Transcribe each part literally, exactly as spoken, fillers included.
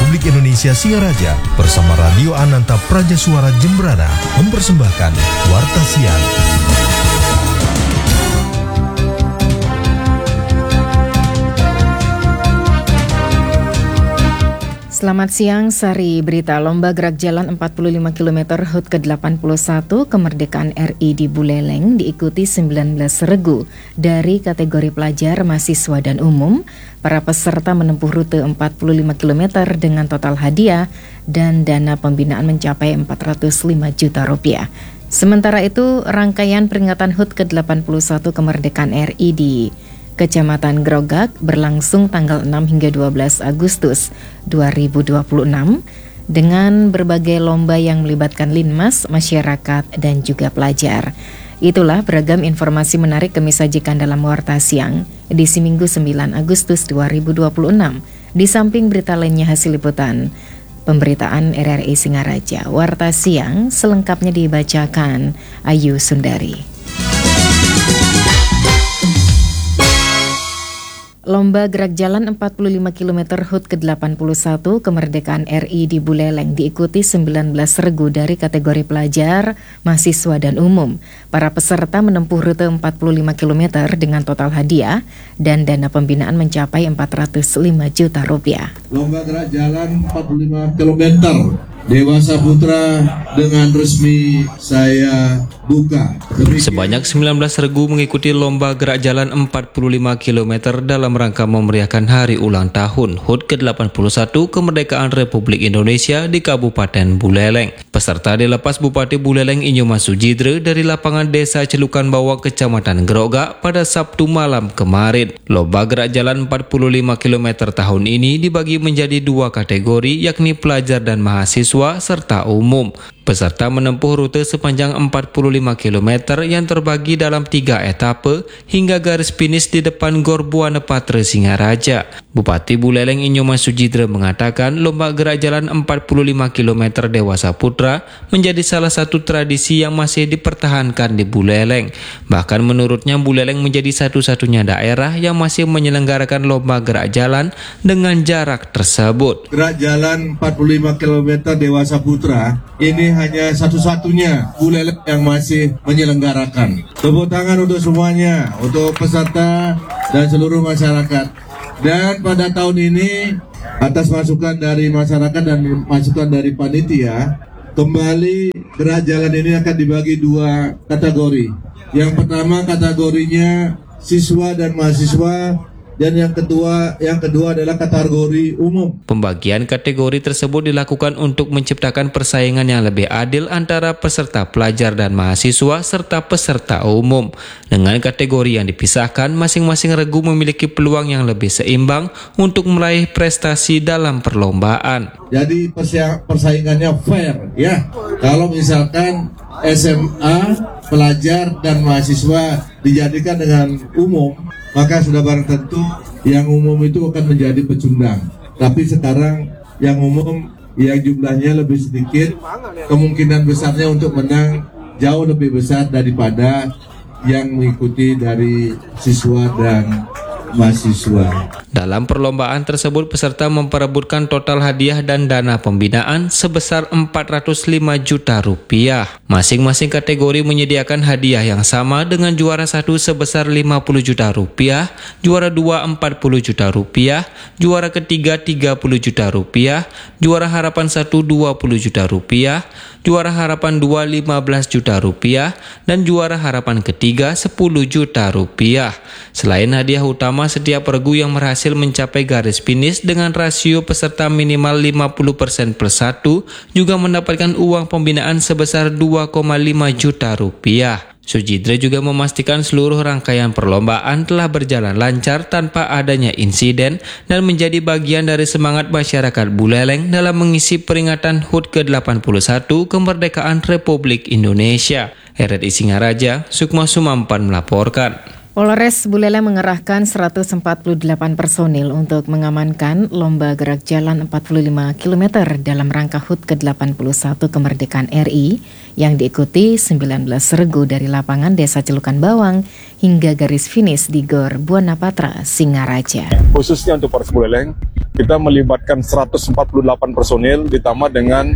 Republik Indonesia Singaraja bersama Radio Ananta Praja Suara Jembrana mempersembahkan Warta Siang. Selamat siang, Sari Berita. Lomba gerak jalan empat puluh lima kilometer H U T ke delapan puluh satu Kemerdekaan R I di Buleleng diikuti sembilan belas regu dari kategori pelajar, mahasiswa, dan umum. Para peserta menempuh rute empat puluh lima kilometer dengan total hadiah dan dana pembinaan mencapai empat ratus lima juta rupiah. Sementara itu, rangkaian peringatan H U T ke delapan puluh satu Kemerdekaan R I di Kecamatan Grogak berlangsung tanggal enam hingga dua belas Agustus dua ribu dua puluh enam dengan berbagai lomba yang melibatkan linmas, masyarakat, dan juga pelajar. Itulah beragam informasi menarik kami sajikan dalam Warta Siang edisi Minggu sembilan Agustus dua ribu dua puluh enam. Di samping berita lainnya hasil liputan pemberitaan R R I Singaraja, Warta Siang selengkapnya dibacakan Ayu Sundari. Lomba gerak jalan empat puluh lima kilometer H U T ke delapan puluh satu Kemerdekaan R I di Buleleng diikuti sembilan belas regu dari kategori pelajar, mahasiswa, dan umum. Para peserta menempuh rute empat puluh lima kilometer dengan total hadiah dan dana pembinaan mencapai empat ratus lima juta rupiah. Lomba gerak jalan empat puluh lima kilometer Dewasa Putra dengan resmi saya buka. Sebanyak sembilan belas regu mengikuti lomba gerak jalan empat puluh lima kilometer dalam rangka memeriahkan hari ulang tahun H U T ke delapan puluh satu Kemerdekaan Republik Indonesia di Kabupaten Buleleng. Peserta dilepas Bupati Buleleng Inyoma Sujidre dari lapangan Desa Celukan Bawang, Kecamatan Grogak pada Sabtu malam kemarin. Lomba gerak jalan empat puluh lima kilometer tahun ini dibagi menjadi dua kategori, yakni pelajar dan mahasiswa serta umum. Peserta menempuh rute sepanjang empat puluh lima kilometer yang terbagi dalam tiga etape hingga garis finish di depan Gor Buana Patra Singaraja. Bupati Buleleng Inyoma Sujidre mengatakan lomba gerak jalan empat puluh lima kilometer Dewasa Putra menjadi salah satu tradisi yang masih dipertahankan di Buleleng. Bahkan menurutnya Buleleng menjadi satu-satunya daerah yang masih menyelenggarakan lomba gerak jalan dengan jarak tersebut. Gerak jalan empat puluh lima kilometer Dewasa Putra ini hanya satu-satunya Buleleng yang masih menyelenggarakan. Tepuk tangan untuk semuanya, untuk peserta dan seluruh masyarakat. Dan pada tahun ini atas masukan dari masyarakat dan masukan dari panitia, kembali gerak jalan ini akan dibagi dua kategori. Yang pertama kategorinya siswa dan mahasiswa, dan yang kedua yang kedua adalah kategori umum. Pembagian kategori tersebut dilakukan untuk menciptakan persaingan yang lebih adil antara peserta pelajar dan mahasiswa serta peserta umum. Dengan kategori yang dipisahkan, masing-masing regu memiliki peluang yang lebih seimbang untuk meraih prestasi dalam perlombaan. Jadi persaingannya fair, ya. Kalau misalkan S M A, pelajar dan mahasiswa dijadikan dengan umum, maka sudah barang tentu yang umum itu akan menjadi pecundang. Tapi sekarang yang umum yang jumlahnya lebih sedikit, kemungkinan besarnya untuk menang jauh lebih besar daripada yang mengikuti dari siswa dan mahasiswa. Dalam perlombaan tersebut, peserta memperebutkan total hadiah dan dana pembinaan sebesar empat ratus lima juta rupiah. Masing-masing kategori menyediakan hadiah yang sama dengan juara satu sebesar lima puluh juta rupiah, juara dua empat puluh juta rupiah, juara ketiga tiga puluh juta rupiah, juara harapan satu dua puluh juta rupiah, juara harapan dua lima belas juta rupiah, dan juara harapan ketiga sepuluh juta rupiah. Selain hadiah utama, setiap regu yang berhasil mencapai garis finish dengan rasio peserta minimal lima puluh persen plus satu juga mendapatkan uang pembinaan sebesar dua koma lima juta rupiah. Sujidre juga memastikan seluruh rangkaian perlombaan telah berjalan lancar tanpa adanya insiden dan menjadi bagian dari semangat masyarakat Buleleng dalam mengisi peringatan H U T ke delapan puluh satu Kemerdekaan Republik Indonesia. R R I Singaraja, Sukma Sumampan melaporkan. Polres Buleleng mengerahkan seratus empat puluh delapan personil untuk mengamankan lomba gerak jalan empat puluh lima kilometer dalam rangka H U T ke delapan puluh satu Kemerdekaan R I yang diikuti sembilan belas regu dari lapangan Desa Celukan Bawang hingga garis finish di Gor Buana Patra, Singaraja. Khususnya untuk Polres Buleleng, kita melibatkan seratus empat puluh delapan personil ditambah dengan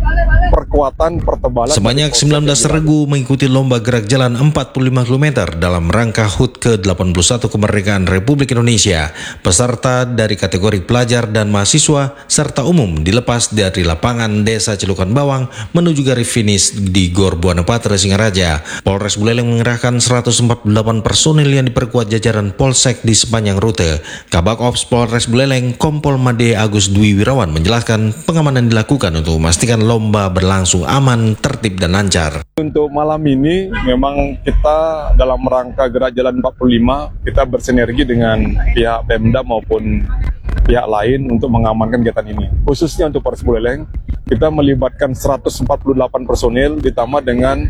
perkuatan pertebalan. Sebanyak sembilan belas regu mengikuti lomba gerak jalan empat puluh lima kilometer dalam rangka H U T ke delapan puluh satu Kemerdekaan Republik Indonesia. Peserta dari kategori pelajar dan mahasiswa serta umum dilepas dari lapangan Desa Celukan Bawang menuju garis finish di Gor Buana Patra, Singaraja. Polres Buleleng mengerahkan seratus empat puluh delapan personil yang diperkuat jajaran Polsek di sepanjang rute. Kabak Ops Polres Buleleng Kompol Made Agus Dwi Wirawan menjelaskan pengamanan dilakukan untuk memastikan lomba berlangsung aman, tertib dan lancar. Untuk malam ini memang kita dalam rangka gerak jalan empat puluh lima kita bersinergi dengan pihak Pemda maupun pihak lain untuk mengamankan kegiatan ini. Khususnya untuk Polres Buleleng, kita melibatkan seratus empat puluh delapan personil ditambah dengan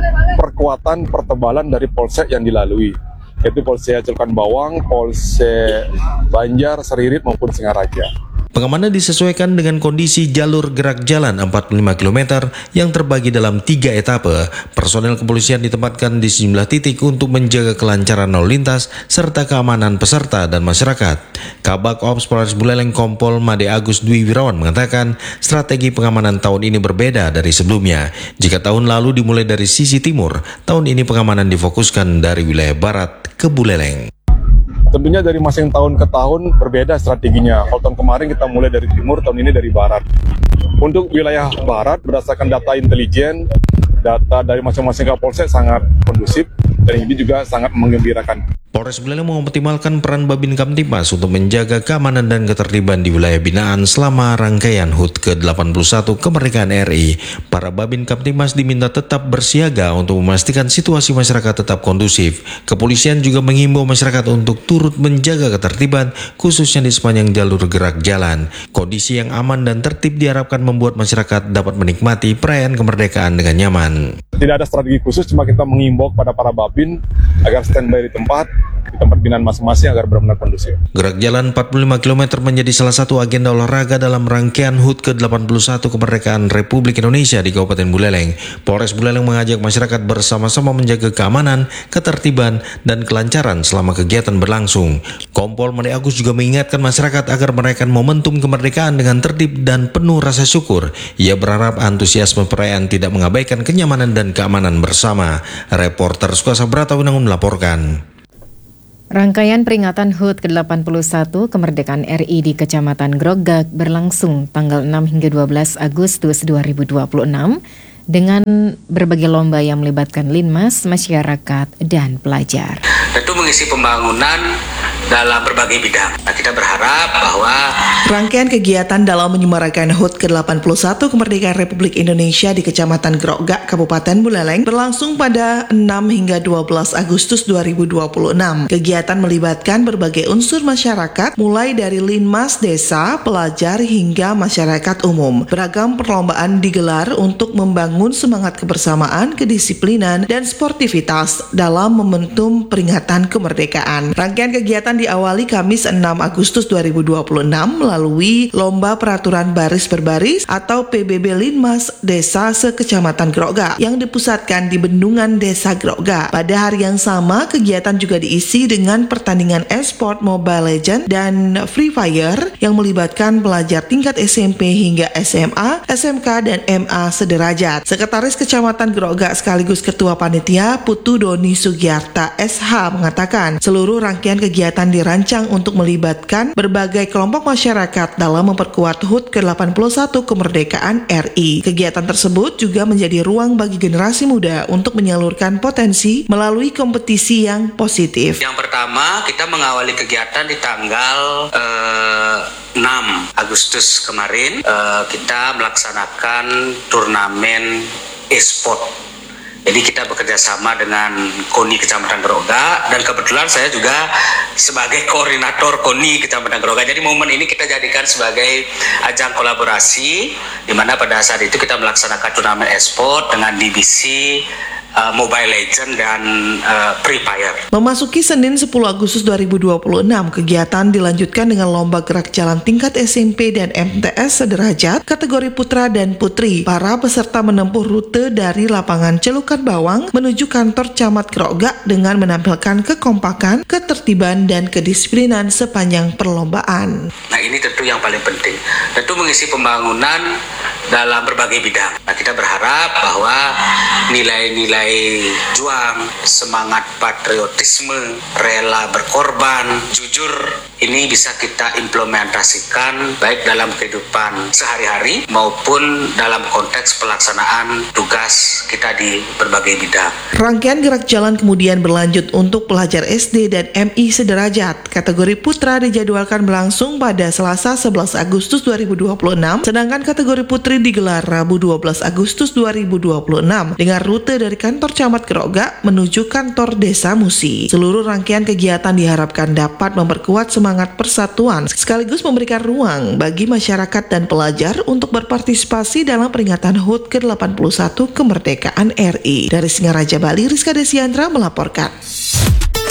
perkuatan pertebalan dari polsek yang dilalui, yaitu Polsek Celukan Bawang, Polsek Banjar, Seririt maupun Singaraja. Pengamanan disesuaikan dengan kondisi jalur gerak jalan empat puluh lima kilometer yang terbagi dalam tiga etape. Personel kepolisian ditempatkan di sejumlah titik untuk menjaga kelancaran lalu lintas serta keamanan peserta dan masyarakat. Kabak Ops Polres Buleleng Kompol Made Agus Dwi Wirawan mengatakan strategi pengamanan tahun ini berbeda dari sebelumnya. Jika tahun lalu dimulai dari sisi timur, tahun ini pengamanan difokuskan dari wilayah barat ke Buleleng. Tentunya dari masing tahun ke tahun berbeda strateginya. Kalau tahun kemarin kita mulai dari timur, tahun ini dari barat. Untuk wilayah barat berdasarkan data intelijen, data dari masing-masing kapolsek sangat kondusif dan ini juga sangat menggembirakan. Polres Buleleng mengoptimalkan peran Babin Kamtibmas untuk menjaga keamanan dan ketertiban di wilayah binaan selama rangkaian H U T ke delapan puluh satu Kemerdekaan R I. Para Babin Kamtibmas diminta tetap bersiaga untuk memastikan situasi masyarakat tetap kondusif. Kepolisian juga menghimbau masyarakat untuk turut menjaga ketertiban khususnya di sepanjang jalur gerak jalan. Kondisi yang aman dan tertib diharapkan membuat masyarakat dapat menikmati perayaan kemerdekaan dengan nyaman. Tidak ada strategi khusus, cuma kita mengimbau kepada para Babin agar standby di tempat, di tempat binaan masing-masing agar benar-benar kondusif. Gerak jalan empat puluh lima kilometer menjadi salah satu agenda olahraga dalam rangkaian H U T ke delapan puluh satu Kemerdekaan Republik Indonesia di Kabupaten Buleleng. Polres Buleleng mengajak masyarakat bersama-sama menjaga keamanan, ketertiban, dan kelancaran selama kegiatan berlangsung. Kompol Made Agus juga mengingatkan masyarakat agar merayakan momentum kemerdekaan dengan tertib dan penuh rasa syukur. Ia berharap antusiasme perayaan tidak mengabaikan kenyamanan dan keamanan bersama. Reporter Sukasa Bratawinangun melaporkan. Rangkaian peringatan H U T ke delapan puluh satu Kemerdekaan R I di Kecamatan Grogak berlangsung tanggal enam hingga dua belas Agustus dua ribu dua puluh enam dengan berbagai lomba yang melibatkan linmas, masyarakat, dan pelajar. Tentu mengisi pembangunan dalam berbagai bidang. Nah, kita berharap bahwa rangkaian kegiatan dalam menyemarakan H U T ke delapan puluh satu Kemerdekaan Republik Indonesia di Kecamatan Grogak, Kabupaten Buleleng berlangsung pada enam hingga dua belas Agustus dua ribu dua puluh enam. Kegiatan melibatkan berbagai unsur masyarakat mulai dari linmas desa, pelajar hingga masyarakat umum. Beragam perlombaan digelar untuk membangun semangat kebersamaan, kedisiplinan, dan sportivitas dalam momentum peringatan kemerdekaan. Rangkaian kegiatan diawali Kamis enam Agustus dua ribu dua puluh enam melalui Lomba Peraturan Baris Berbaris atau P B B Linmas Desa se-Kecamatan Grogak yang dipusatkan di Bendungan Desa Grogak. Pada hari yang sama, kegiatan juga diisi dengan pertandingan e-sport Mobile Legends dan Free Fire yang melibatkan pelajar tingkat S M P hingga S M A, S M K, dan M A sederajat. Sekretaris Kecamatan Grogak sekaligus Ketua Panitia Putu Doni Sugiyarta S H mengatakan seluruh rangkaian kegiatan dirancang untuk melibatkan berbagai kelompok masyarakat dalam memperkuat H U T ke delapan puluh satu Kemerdekaan R I. Kegiatan tersebut juga menjadi ruang bagi generasi muda untuk menyalurkan potensi melalui kompetisi yang positif. Yang pertama, kita mengawali kegiatan di tanggal eh, enam Agustus kemarin. Eh, kita melaksanakan turnamen e-sport. Jadi kita bekerja sama dengan KONI Kecamatan Grogak dan kebetulan saya juga sebagai koordinator KONI Kecamatan Grogak. Jadi momen ini kita jadikan sebagai ajang kolaborasi di mana pada saat itu kita melaksanakan turnamen e-sport dengan divisi uh, Mobile Legends dan uh, Free Fire. Memasuki Senin sepuluh Agustus dua ribu dua puluh enam, kegiatan dilanjutkan dengan lomba gerak jalan tingkat S M P dan M T S sederajat kategori putra dan putri. Para peserta menempuh rute dari lapangan Celukan Bawang menuju kantor Camat Grogak dengan menampilkan kekompakan, ketertiban, dan kedisiplinan sepanjang perlombaan. Nah, ini tentu yang paling penting. Tentu mengisi pembangunan dalam berbagai bidang. Nah, kita berharap bahwa nilai-nilai juang, semangat patriotisme, rela berkorban, jujur, ini bisa kita implementasikan baik dalam kehidupan sehari-hari maupun dalam konteks pelaksanaan tugas kita di berbagai bidang. Rangkaian gerak jalan kemudian berlanjut untuk pelajar S D dan M I sederajat. Kategori putra dijadwalkan berlangsung pada Selasa sebelas Agustus dua ribu dua puluh enam, sedangkan kategori putri digelar Rabu dua belas Agustus dua ribu dua puluh enam dengan rute dari kantor Camat Grogak menuju kantor Desa Musi. Seluruh rangkaian kegiatan diharapkan dapat memperkuat semangat persatuan sekaligus memberikan ruang bagi masyarakat dan pelajar untuk berpartisipasi dalam peringatan H U T ke delapan puluh satu kemerdekaan R I. Dari Singaraja, Bali, Rizka Desiandra melaporkan.